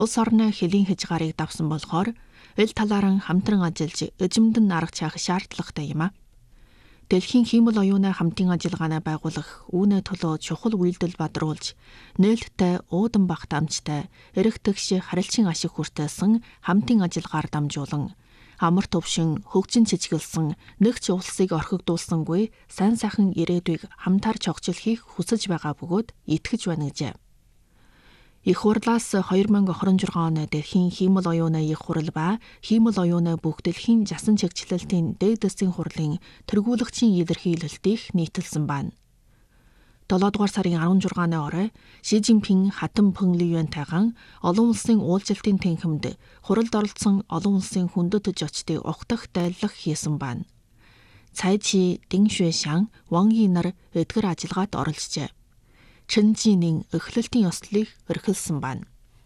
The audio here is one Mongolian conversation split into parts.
улс орны хөлийн хязгаарыг давсан болохоор ил талааран хамтран ажиллаж эзэмдэн арга чаах шаардлагатай юм а. Дэлхийн хиймэл оюуны хамтын ажиллагаанаа байгуулах үүнээ төлөө чухал үйлдэл бадруулж, нээлттэй уудан бах дамжтай, эрэх тэгш харилцан ашиг хүртээсэн хамтын ажиллагаар дамжуулан, амар төвшин хөгжин цэцгэлсэн нэгч улсыг орхигдуулсангүй сайн сайхан ирээдүйг хамтаар чогжил хийх хүсэж байгаа бөгөөд итгэж байна гэжээ. Их хурлаас 2026 оны дэлхийн хиймэл оюуны их хурал ба хиймэл оюуны бүх дэлхийн жасан чигчлэлтийн дээд засгийн хурлын тэргүүлэгчийн илэрхийлэлтийг нийтэлсэн байна. 7 дугаар сарын 16-ны орой Ши Жинпин хатан Пөнглиюэнтайгаан олон улсын уулзалтын тэнхимд хуралд оролцсон олон улсын хүндэт зочдыг ухтах дайлах хийсэн байна. Цай Чи, Дин Xueshang, Wang Yi нар эдгэр ажиллагаанд оролцжээ. Чэнжинийн эхлэлтийн ёслолыг эрхэлсэн байна.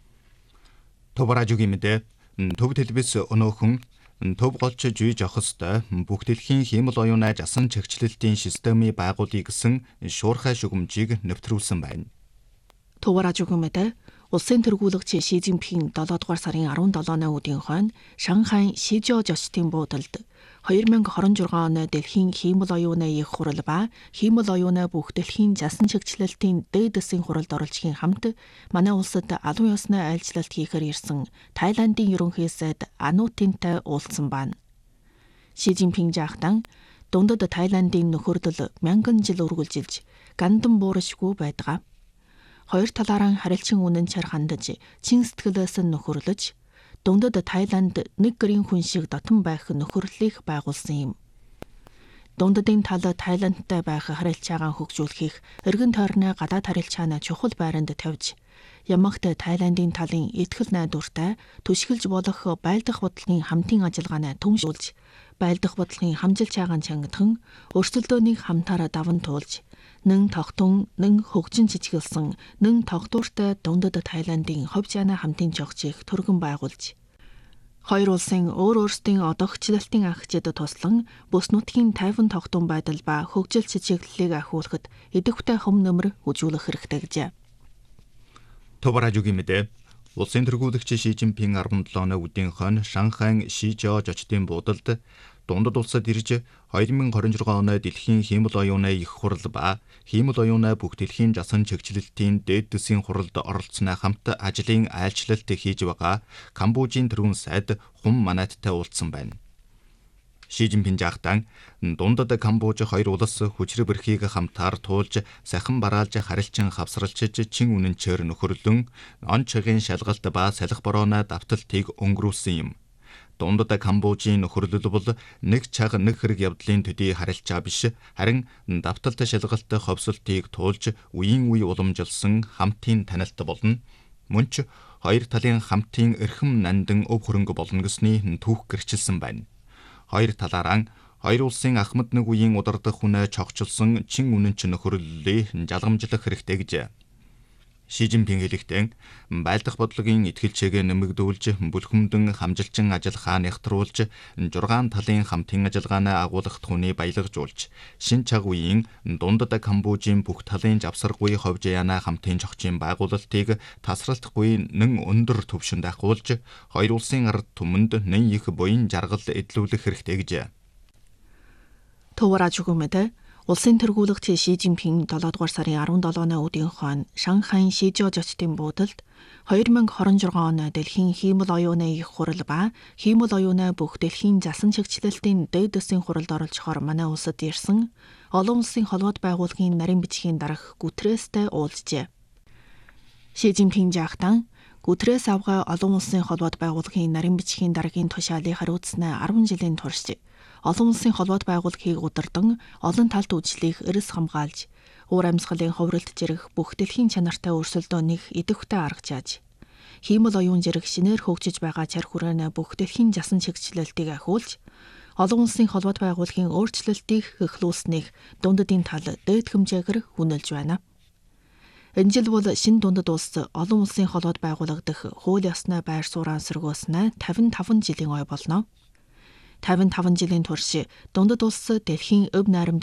Товаражугийн мэдээ төв телевиз өнөөхөн төв голч жүйж авах ёстой бүх дэлхийн хиймэл оюуны жасан чигчлэлтийн системийн байгуулъя гэсэн шуурхай шугамжийг нэвтрүүлсэн байна. Товаражугийн мэдээ улсын тэргүүлэгч Ши Жинпин 7 дугаар сарын 17-ны өдрийн хойно Шанхай Шижио зочдын буудалд 2026 оны дэлхийн хиймэл оюуны их хурал ба хиймэл оюуны бүх дэлхийн жасан чигчлэлтийн дээд засгийн хуралд оролцохын хамт манай улсад албан ёсны айлчлалт хийхээр ирсэн Тайландын ерөнхий сайд Анутинтай уулзсан байна. Ши Жинпин жаахтан дундад Тайландын нөхөрлөл мянган жил үргэлжилж гандан буурашгүй байдаг. Хоёр талаараа харилцан үнэнчээр хандаж чин сэтгэлээс нь нөхөрлөж дундад Тайланд нэг гэрийн хүн шиг дотн байх нөхөрлөлийг байгуулсан юм. Дундадын тал Тайландтай байх харилцаагаа хөгжүүлэхийг эргэн тойрны гадаад харилцааны чухал байранд тавьж, ямагт Тайландын талын итгэл найдвартай түшгэлж болох байлдах бодлогын хамтын ажиллагааны түншүүлж, байлдах бодлогын хамжилт чаагаан чангадхан, өрсөлдөөнийг хамтаараа даван туулж, нэн тогтун, нэн хөгжин жижигэлсэн, нэн тогтвортой дундад Тайландын ховж яна хамтын чогчийг түргэн байгуулж, хоёр улсын өөр өөрсдийн одоогчлалтын агчид туслан бүс нутгийн тайван тогтун байдал ба хөгжил чиглэлийг ахиулахад идэвхтэй хөм нөмөр үзүүлэх хэрэгтэй гэжээ. Товаражугийн мэдээ улсын тэргүүлэгч Ши Жинпин 17-ны өдрийн хойно Шанхай Шижио зочдын буудалд дундад улсад ирж 2026 оны дэлхийн хиймэл оюуны их хурал ба хиймэл оюуны бүх дэлхийн жасан чигчлэлтийн дээд засгийн хуралд оролцсоны хамт ажлын айлчлалт хийж байгаа Камбожийн тэргүүн сайд Хун Манайттай уулзсан байна. Ши Жинпин жаахтан дундад Камбож хоёр улс хүчрэг бэрхийг хамтаар туулж сахин бараалж харилцан хавсралчиж чин үнэнчээр нөхөрлөн он чигийн шалгалт ба салхи борооны давталтыг өнгөрүүлсэн юм. Дундад Камбожийн нөхөрлөл бол нэг чаг нэг хэрэг явдлын төдий харилцаа биш, харин давталт шалгалт ховсолтыг туулж үеийн үе уламжилсан хамтын танилт болно. Мөн ч хоёр талын хамтын эрхэм нандан өв хөрөнгө болно гэсний түүх гэрчилсэн байна. Хоёр талаараа хоёр улсын ахмад нэг үеийн удирдах хүнээ чогчилсон чин үнэнч нөхөрлөлийг жалгамжлах хэрэгтэй гэжээ. Ши Жинпин хэлэхдээ байлдах бодлогын итгэлчээгээ нэмэгдүүлж, бүлхэмдэн хамжилчин ажиллахаа нягтруулж, 6 талын хамтын ажиллагааны агуулгах түүний баялагжуулж, шин чаг үеийн дундад Камбожийн бүх талын завсаргүй ховж яана хамтын чогчийн байгуулалтыг тасралтгүй нэн өндөр түвшинд ахуулж, хоёр улсын ард түмэнд нэн их буян жаргал эдлүүлэх хэрэгтэй гэжээ. Товаражугийн улсын тэргүүлэгч Ши Жинпин 7 дугаар сарын 17-ны өдрийн хойно Шанхай Шижио зочдын буудалд 2026 оны дэлхийн хиймэл оюуны их хурал ба хиймэл оюуны бүх дэлхийн жасан чигчлэлтийн дээд засгийн хуралд оролцохоор манай улсад ирсэн олон улсын холбоод байгууллагын нарийн бичгийн дарга Гүтрээстэй уулзжээ. Ши Жинпин жаахтан Гүтрээс авгаа олон улсын холбоод байгууллагын нарийн бичгийн даргын тушаалыг хариуцсан 10 жилийн турш олон улсын холбоод байгууллагыг удирдан олон талт үйлчлэх эрс хамгаалж, уур амьсгалын ховролт зэрэг бүх дэлхийн чанартай өрсөлдөөнийг идэвхтэй аргачааж, хиймэл оюун зэрэг шинээр хөгжиж байгаа чар хүрээний бүх дэлхийн жасан чигчлэлтийг ахиулж, олон улсын холбоод байгууллагын өөрчлөлтийг эхлүүлснийг дундадын тал дээд хэмжээгээр хүнэлж байна. Энэ жил бол шинэ дундад улс олон улсын холбоод байгуулагдах хууль ёсны байр сууриа сөргөөснөө 55 жилийн ой болно. 55 жилийн турш дундад улс дэлхийн өв найрамд